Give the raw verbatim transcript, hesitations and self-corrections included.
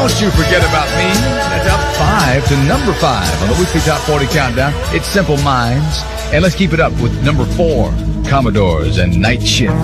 Don't You Forget About Me. That's up five to number five on the weekly Top forty Countdown. It's Simple Minds. And let's keep it up with number four, Commodores and Night Shift.